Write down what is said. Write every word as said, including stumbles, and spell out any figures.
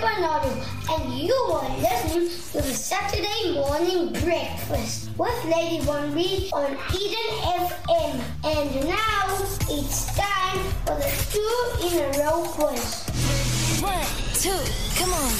Bernardo, and you are listening to the Saturday Morning Breakfast with Lady One B on Eden F M. And now it's time for the two in a row quiz. One, two, come on.